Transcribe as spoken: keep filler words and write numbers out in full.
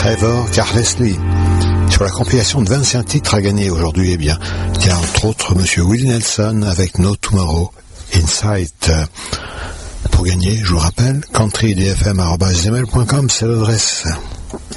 Trevor Carleslie. Sur la compilation de vingt-cinq titres à gagner aujourd'hui, eh bien, il y a entre autres Monsieur Willie Nelson avec No Tomorrow Insight. Pour gagner, je vous rappelle, country d f m arobase gmail point com, c'est l'adresse.